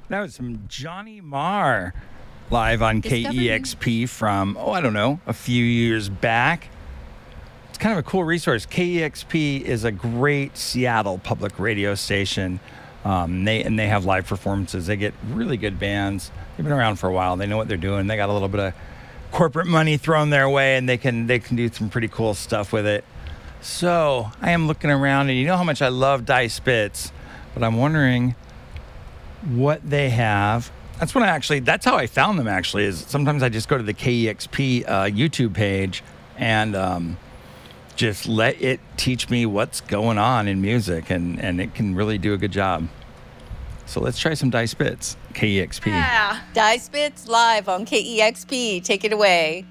That was some Johnny Marr live on Discovered. KEXP from, I don't know, a few years back. It's kind of a cool resource. KEXP is a great Seattle public radio station. They have live performances. They get really good bands. They've been around for a while. They know what they're doing. They got a little bit of corporate money thrown their way, and they can do some pretty cool stuff with it. So I am looking around, and you know how much I love Die Spitz, but I'm wondering what they have. That's how I found them, actually, is sometimes I just go to the KEXP YouTube page and just let it teach me what's going on in music, and it can really do a good job. So let's try some Die Spitz, KEXP. Yeah. Die Spitz live on KEXP. Take it away.